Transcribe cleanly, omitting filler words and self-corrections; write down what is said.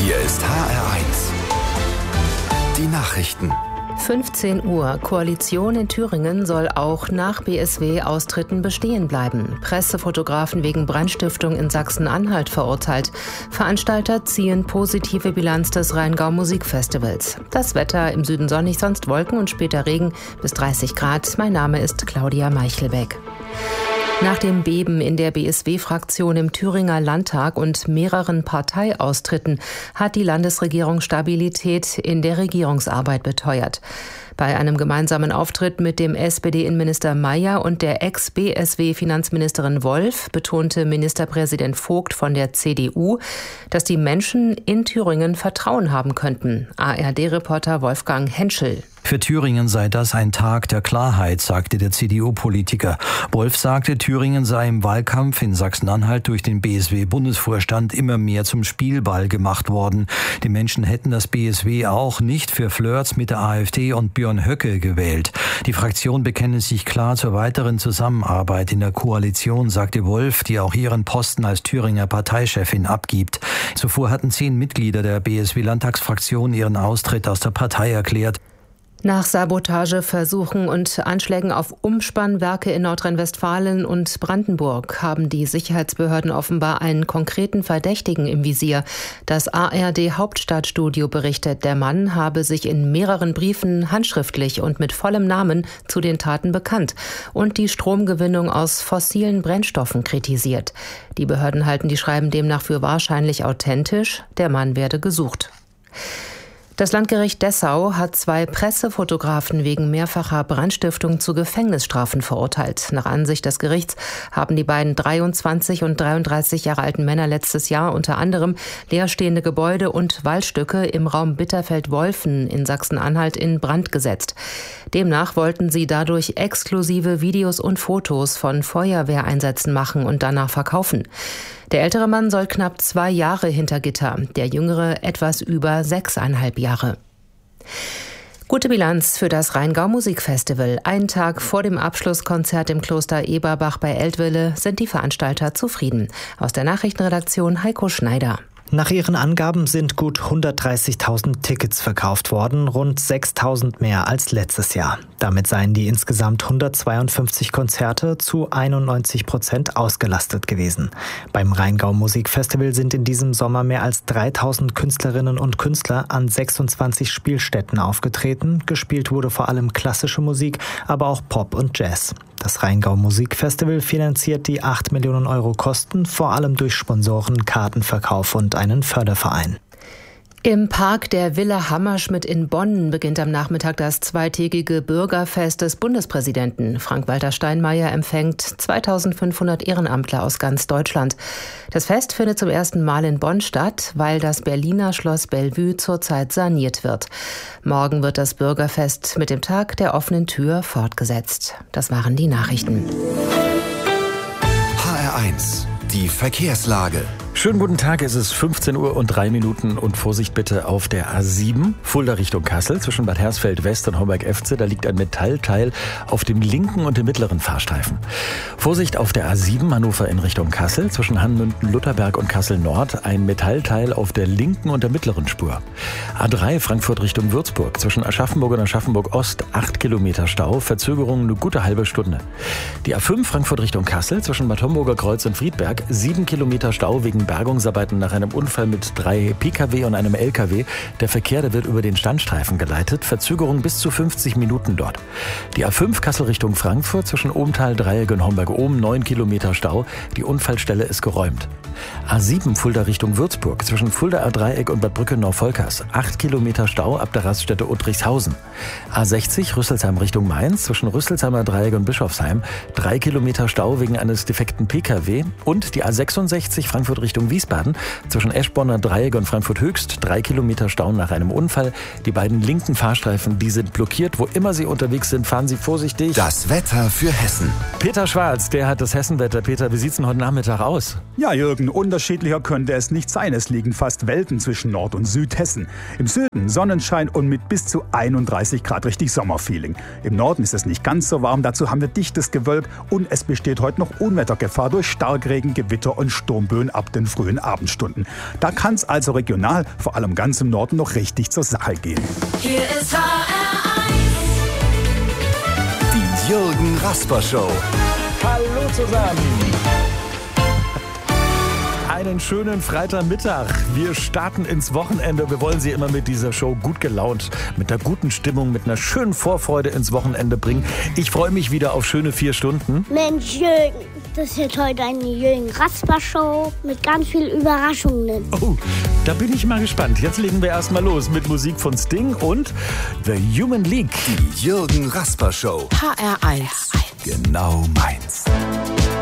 Hier ist HR1. Die Nachrichten. 15 Uhr. Koalition in Thüringen soll auch nach BSW-Austritten bestehen bleiben. Pressefotografen wegen Brandstiftung in Sachsen-Anhalt verurteilt. Veranstalter ziehen positive Bilanz des Rheingau-Musikfestivals. Das Wetter im Süden sonnig, sonst Wolken und später Regen bis 30 Grad. Mein Name ist Claudia Meichelbeck. Nach dem Beben in der BSW-Fraktion im Thüringer Landtag und mehreren Parteiaustritten hat die Landesregierung Stabilität in der Regierungsarbeit beteuert. Bei einem gemeinsamen Auftritt mit dem SPD-Innenminister Mayer und der Ex-BSW-Finanzministerin Wolf betonte Ministerpräsident Vogt von der CDU, dass die Menschen in Thüringen Vertrauen haben könnten. ARD-Reporter Wolfgang Henschel. Für Thüringen sei das ein Tag der Klarheit, sagte der CDU-Politiker. Wolf sagte, Thüringen sei im Wahlkampf in Sachsen-Anhalt durch den BSW-Bundesvorstand immer mehr zum Spielball gemacht worden. Die Menschen hätten das BSW auch nicht für Flirts mit der AfD und Björn Höcke gewählt. Die Fraktion bekenne sich klar zur weiteren Zusammenarbeit in der Koalition, sagte Wolf, die auch ihren Posten als Thüringer Parteichefin abgibt. Zuvor hatten 10 Mitglieder der BSW-Landtagsfraktion ihren Austritt aus der Partei erklärt. Nach Sabotageversuchen und Anschlägen auf Umspannwerke in Nordrhein-Westfalen und Brandenburg haben die Sicherheitsbehörden offenbar einen konkreten Verdächtigen im Visier. Das ARD-Hauptstadtstudio berichtet, der Mann habe sich in mehreren Briefen handschriftlich und mit vollem Namen zu den Taten bekannt und die Stromgewinnung aus fossilen Brennstoffen kritisiert. Die Behörden halten die Schreiben demnach für wahrscheinlich authentisch. Der Mann werde gesucht. Das Landgericht Dessau hat 2 Pressefotografen wegen mehrfacher Brandstiftung zu Gefängnisstrafen verurteilt. Nach Ansicht des Gerichts haben die beiden 23 und 33 Jahre alten Männer letztes Jahr unter anderem leerstehende Gebäude und Waldstücke im Raum Bitterfeld-Wolfen in Sachsen-Anhalt in Brand gesetzt. Demnach wollten sie dadurch exklusive Videos und Fotos von Feuerwehreinsätzen machen und danach verkaufen. Der ältere Mann soll knapp 2 Jahre hinter Gitter, der jüngere etwas über 6,5 Jahre. Gute Bilanz für das Rheingau-Musikfestival. Einen Tag vor dem Abschlusskonzert im Kloster Eberbach bei Eltville sind die Veranstalter zufrieden. Aus der Nachrichtenredaktion Heiko Schneider. Nach ihren Angaben sind gut 130.000 Tickets verkauft worden, rund 6.000 mehr als letztes Jahr. Damit seien die insgesamt 152 Konzerte zu 91% ausgelastet gewesen. Beim Rheingau-Musikfestival sind in diesem Sommer mehr als 3.000 Künstlerinnen und Künstler an 26 Spielstätten aufgetreten. Gespielt wurde vor allem klassische Musik, aber auch Pop und Jazz. Das Rheingau-Musikfestival finanziert die 8 Millionen Euro Kosten, vor allem durch Sponsoren, Kartenverkauf und einen Förderverein. Im Park der Villa Hammerschmidt in Bonn beginnt am Nachmittag das zweitägige Bürgerfest des Bundespräsidenten. Frank-Walter Steinmeier empfängt 2500 Ehrenamtler aus ganz Deutschland. Das Fest findet zum ersten Mal in Bonn statt, weil das Berliner Schloss Bellevue zurzeit saniert wird. Morgen wird das Bürgerfest mit dem Tag der offenen Tür fortgesetzt. Das waren die Nachrichten. HR1, die Verkehrslage. Schönen guten Tag, es ist 15 Uhr und 3 Minuten und Vorsicht bitte auf der A7, Fulda Richtung Kassel, zwischen Bad Hersfeld West und Homberg-Efze. Da liegt ein Metallteil auf dem linken und dem mittleren Fahrstreifen. Vorsicht auf der A7, Hannover in Richtung Kassel, zwischen Hanmünden-Lutherberg und Kassel Nord, ein Metallteil auf der linken und der mittleren Spur. A3 Frankfurt Richtung Würzburg, zwischen Aschaffenburg und Aschaffenburg Ost, 8 Kilometer Stau, Verzögerung eine gute halbe Stunde. Die A5 Frankfurt Richtung Kassel, zwischen Bad Homburger Kreuz und Friedberg, 7 Kilometer Stau wegen Bergungsarbeiten nach einem Unfall mit 3 Pkw und einem Lkw. Der Verkehr, der wird über den Standstreifen geleitet. Verzögerung bis zu 50 Minuten dort. Die A5 Kassel Richtung Frankfurt zwischen Ohmtal, Dreieck und Homberg-Ohm, 9 Kilometer Stau. Die Unfallstelle ist geräumt. A7 Fulda Richtung Würzburg zwischen Fuldaer Dreieck und Bad Brückenau-Volkers, 8 Kilometer Stau ab der Raststätte Uttrichshausen. A60 Rüsselsheim Richtung Mainz zwischen Rüsselsheimer Dreieck und Bischofsheim, 3 Kilometer Stau wegen eines defekten Pkw. Und die A66 Frankfurt Richtung Wiesbaden zwischen Eschborner Dreieck und Frankfurt Höchst, 3 Kilometer Stau nach einem Unfall. Die beiden linken Fahrstreifen, die sind blockiert. Wo immer Sie unterwegs sind, fahren Sie vorsichtig. Das Wetter für Hessen. Peter Schwarz, der hat das Hessenwetter. Peter, wie sieht's denn heute Nachmittag aus? Ja, Jürgen, unterschiedlicher könnte es nicht sein. Es liegen fast Welten zwischen Nord- und Südhessen. Im Süden Sonnenschein und mit bis zu 31 Grad richtig Sommerfeeling. Im Norden ist es nicht ganz so warm, dazu haben wir dichtes Gewölk und es besteht heute noch Unwettergefahr durch Starkregen, Gewitter und Sturmböen ab den den frühen Abendstunden. Da kann es also regional, vor allem ganz im Norden, noch richtig zur Sache gehen. Hier ist HR1. Die Jürgen Rasper Show. Hallo zusammen. Einen schönen Freitagmittag. Wir starten ins Wochenende. Wir wollen Sie immer mit dieser Show gut gelaunt, mit einer guten Stimmung, mit einer schönen Vorfreude ins Wochenende bringen. Ich freue mich wieder auf schöne 4 Stunden. Mensch, Jürgen, das ist jetzt heute eine Jürgen Rasper Show mit ganz viel Überraschungen. Oh, da bin ich mal gespannt. Jetzt legen wir erstmal los mit Musik von Sting und The Human League. Die Jürgen Rasper Show. HR1. Genau meins.